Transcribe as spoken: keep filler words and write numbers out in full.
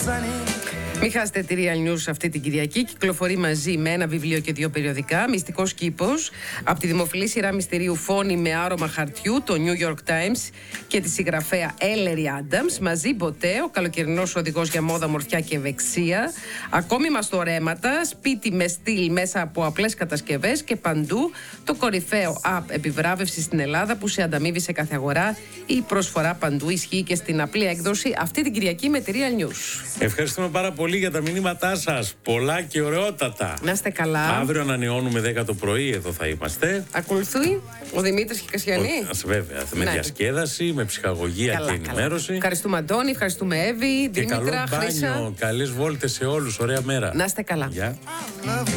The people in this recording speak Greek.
Μην χάσετε τη Real News αυτή την Κυριακή. Κυκλοφορεί μαζί με ένα βιβλίο και δύο περιοδικά. Μυστικός κήπος από τη δημοφιλή σειρά μυστηρίου Φόνη με άρωμα χαρτιού, το New York Times, και τη συγγραφέα Ellery Adams. Μαζί Μποτέ, ο καλοκαιρινός οδηγός για μόδα, μορφιά και ευεξία. Ακόμη μαστορέματα, σπίτι με στυλ μέσα από απλές κατασκευές και παντού το κορυφαίο app επιβράβευση στην Ελλάδα που σε ανταμείβει σε κάθε αγορά. Η προσφορά παντού ισχύει και στην απλή έκδοση αυτή την Κυριακή με τη Real News. Ευχαριστούμε πάρα πολύ για τα μηνύματά σας. Πολλά και ωραιότατα. Να είστε καλά. Αύριο ανανεώνουμε δέκα το πρωί, εδώ θα είμαστε. Ακολουθεί ο Δημήτρης και η Κασιανή. Ο, βέβαια, με ναι. διασκέδαση, με ψυχαγωγία καλά, και ενημέρωση. Καλά. Ευχαριστούμε Αντώνη, ευχαριστούμε Εύη, Δήμητρα, Χρύσα. Καλές βόλτες σε όλους. Ωραία μέρα. Να είστε καλά. Γεια.